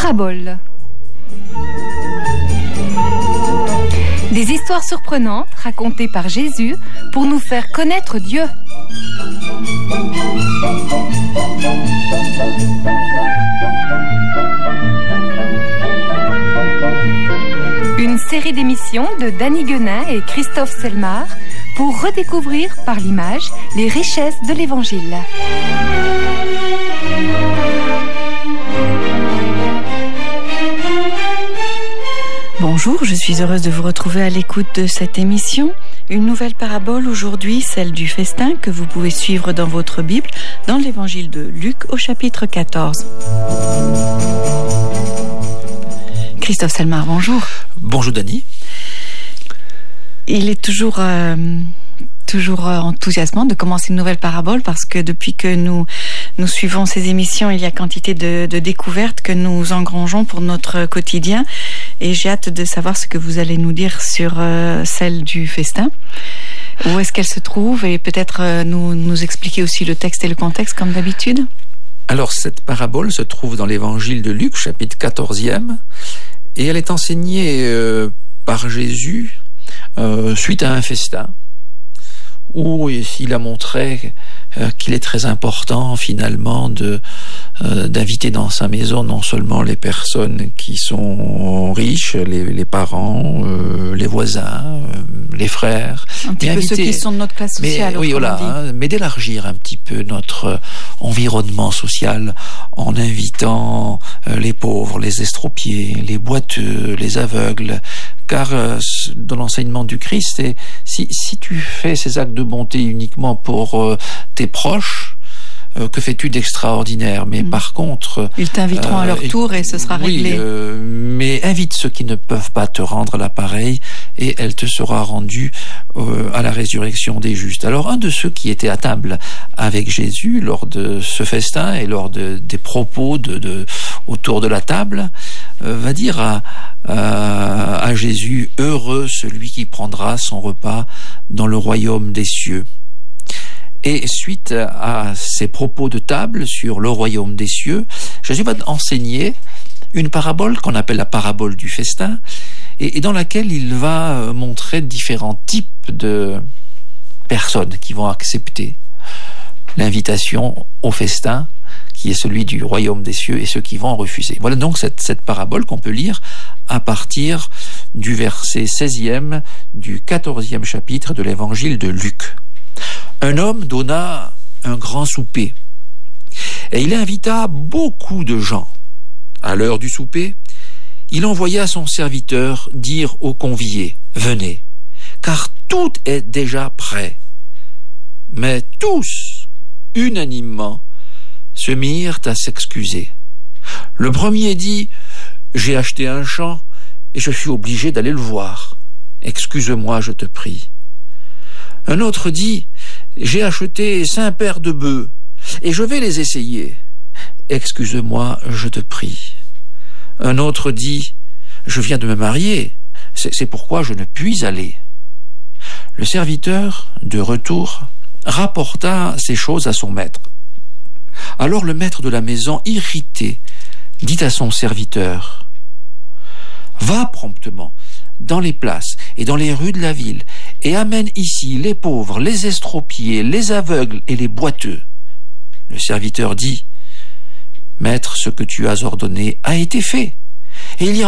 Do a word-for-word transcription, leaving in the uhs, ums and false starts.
paraboles. Des histoires surprenantes racontées par Jésus pour nous faire connaître Dieu. Une série d'émissions de Danny Guenin et Christophe Selmar pour redécouvrir par l'image les richesses de l'Évangile. Bonjour, je suis heureuse de vous retrouver à l'écoute de cette émission. Une nouvelle parabole aujourd'hui, celle du festin que vous pouvez suivre dans votre Bible, dans l'évangile de Luc au chapitre quatorze. Christophe Selmar, bonjour. Bonjour Dany. Il est toujours... Euh... toujours enthousiasmant de commencer une nouvelle parabole parce que depuis que nous nous suivons ces émissions, il y a quantité de, de découvertes que nous engrangeons pour notre quotidien et j'ai hâte de savoir ce que vous allez nous dire sur euh, celle du festin. Où est-ce qu'elle se trouve et peut-être euh, nous, nous expliquer aussi le texte et le contexte comme d'habitude. Alors cette parabole se trouve dans l'évangile de Luc, chapitre quatorzième, et elle est enseignée euh, par Jésus euh, suite à un festin, où il a montré euh, qu'il est très important finalement de euh, d'inviter dans sa maison non seulement les personnes qui sont riches, les, les parents, euh, les voisins, euh, les frères, un petit peu inviter, ceux qui sont de notre classe sociale. Mais, oui, voilà, hein, mais d'élargir un petit peu notre environnement social en invitant euh, les pauvres, les estropiés, les boiteux, les aveugles. Car euh, dans l'enseignement du Christ, et si, si tu fais ces actes de bonté uniquement pour euh, tes proches, euh, que fais-tu d'extraordinaire? Mais mmh. par contre... Ils t'inviteront euh, à leur tour et ce sera oui, réglé. Euh, mais invite ceux qui ne peuvent pas te rendre l'appareil et elle te sera rendue euh, à la résurrection des justes. Alors un de ceux qui étaient à table avec Jésus lors de ce festin et lors de, des propos de, de, autour de la table euh, va dire à, à, à Jésus: heureux celui qui prendra son repas dans le royaume des cieux. Et suite à ces propos de table sur le royaume des cieux, Jésus va enseigner une parabole qu'on appelle la parabole du festin, et, et dans laquelle il va montrer différents types de personnes qui vont accepter l'invitation au festin, qui est celui du royaume des cieux, et ceux qui vont en refuser. Voilà donc cette, cette parabole qu'on peut lire à partir du verset seizième du quatorzième chapitre de l'évangile de Luc. Un homme donna un grand souper, et il invita beaucoup de gens. À l'heure du souper, il envoya son serviteur dire aux conviés: « Venez, car tout est déjà prêt. » Mais tous, unanimement, se mirent à s'excuser. Le premier dit: « J'ai acheté un champ et je suis obligé d'aller le voir. Excuse-moi, je te prie. » Un autre dit: « J'ai acheté cinq paires de bœufs et je vais les essayer. Excuse-moi, je te prie. » Un autre dit: « Je viens de me marier, c'est, c'est pourquoi je ne puis aller. » Le serviteur, de retour, rapporta ces choses à son maître. Alors le maître de la maison, irrité, dit à son serviteur: « Va promptement dans les places et dans les rues de la ville et amène ici les pauvres, les estropiés, les aveugles et les boiteux. » Le serviteur dit: « Maître, ce que tu as ordonné a été fait, et il y a